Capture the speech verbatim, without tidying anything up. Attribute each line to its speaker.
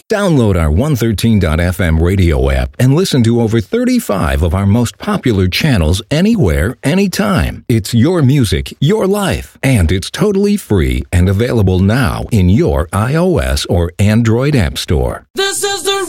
Speaker 1: Download our one thirteen dot f m radio app and listen to over thirty-five of our most popular channels anywhere, anytime. It's your music, your life, and it's totally free and available now in your iOS or Android app store.
Speaker 2: This is the